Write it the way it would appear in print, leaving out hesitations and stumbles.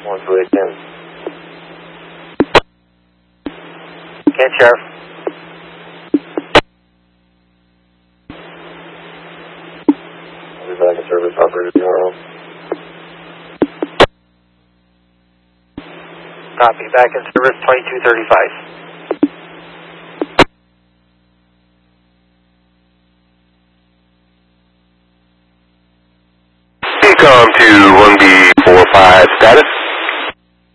1210. Kent Sheriff. I'll be back in service, operator tomorrow. Copy, back in service 2235. Ecom to 1B45 status.